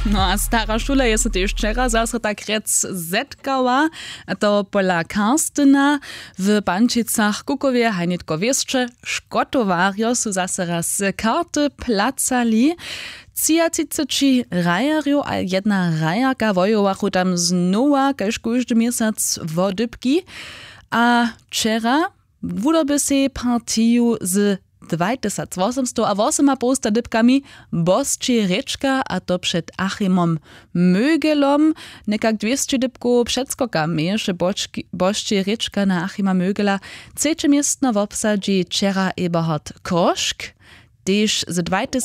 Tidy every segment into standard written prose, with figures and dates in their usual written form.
No a stara šula je se tež včera zase tak rec zetkała, a to pola Karstyna w Pančicach Kukowie hajnitko wieszcze, škotowarjo su zase raz karty placali. 30 rajarju a jedna rajarka wojowachu tam znowa kaž każdy miesiąc wodybki, a wczera wudoby se partiju z 2808 posta dybkami Bosči Rečka, a to před Achimom Mögelom. Nekak 200 dybku předskoka měše Bosči Rečka na Achima Mögela. Trzecie miestno w obsadzi wczera Eberhard Kroszk, też z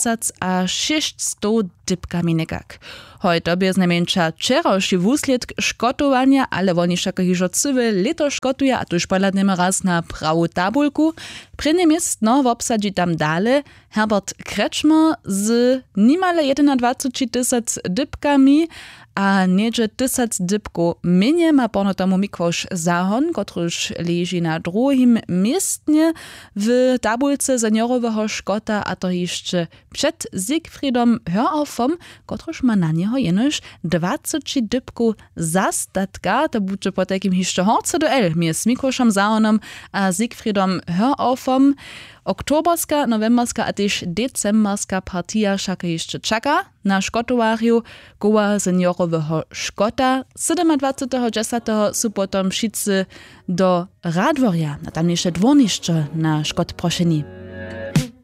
2600 dybkami nekak. Heute bez najmniejsza wczorajszy wusledk škotowania, ale oni všako hižo cywy leto škotuje, a tuż poladnemy raz na prawu tabulku. Prynne miestno w obsadzi tam dale Herbert Kretschmer z nimale 21 000 dybkami, a niedzie 1000 dybku minie ma pono tomu Mikwosz Zahon, kotruż leży na drugim miestnie w tabulce seniorowego szkota, a to jeszcze przed Siegfriedom Höraufom, kotruż ma na niego jenoż 20 dybku zastatka. To będzie po takim jeszcze horce duel z Mikwoszem Zahonom a Siegfriedom Höraufom. Oktoberska, novemberska a też decemberska partia však jeszcze czeka na škotowarju koła seniorowego škota. 27.10. su potom wszyscy do Radworja na tamniejsze dworniszcze na škot proszeni.